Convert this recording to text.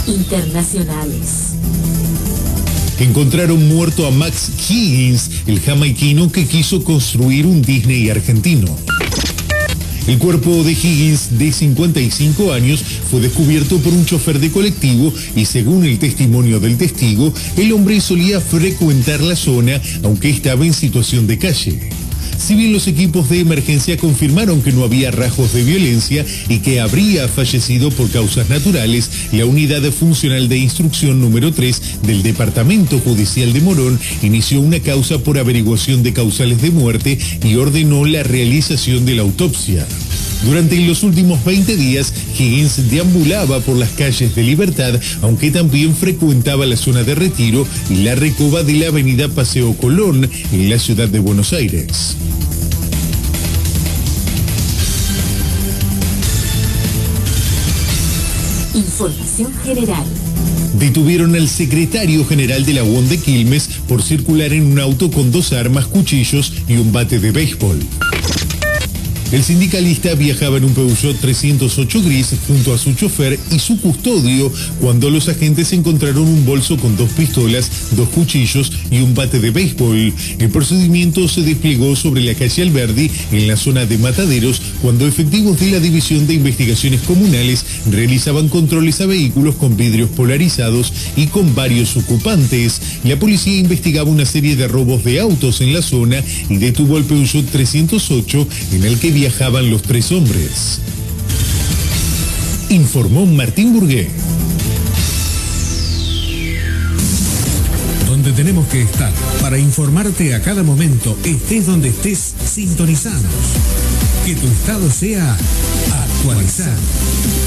internacionales. Encontraron muerto a Max Higgins, el jamaiquino que quiso construir un Disney argentino. El cuerpo de Higgins, de 55 años, fue descubierto por un chofer de colectivo y, según el testimonio del testigo, el hombre solía frecuentar la zona, aunque estaba en situación de calle. Si bien los equipos de emergencia confirmaron que no había rasgos de violencia y que habría fallecido por causas naturales, la Unidad Funcional de Instrucción número 3 del Departamento Judicial de Morón inició una causa por averiguación de causales de muerte y ordenó la realización de la autopsia. Durante los últimos 20 días, Higgins deambulaba por las calles de Libertad, aunque también frecuentaba la zona de Retiro y la recoba de la avenida Paseo Colón, en la ciudad de Buenos Aires. Información general. Detuvieron al secretario general de la UON de Quilmes por circular en un auto con 2 armas, cuchillos y un bate de béisbol. El sindicalista viajaba en un Peugeot 308 gris junto a su chofer y su custodio cuando los agentes encontraron un bolso con 2 pistolas, 2 cuchillos y un bate de béisbol. El procedimiento se desplegó sobre la calle Alberdi, en la zona de Mataderos, cuando efectivos de la División de Investigaciones Comunales realizaban controles a vehículos con vidrios polarizados y con varios ocupantes. La policía investigaba una serie de robos de autos en la zona y detuvo al Peugeot 308 en el que viajaban los 3 hombres. Informó Martín Burgué. Donde tenemos que estar para informarte a cada momento, estés donde estés, sintonizanos. Que tu estado sea actualizado.